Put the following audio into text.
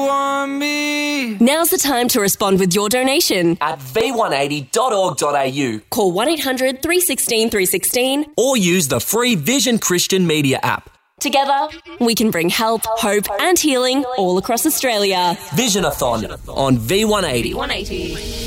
want me. Now's the time to respond with your donation. At v180.org.au. Call 1-800 316 316 or use the free Vision Christian Media app. Together, we can bring help, hope and healing all across Australia. Visionathon on V180. V180.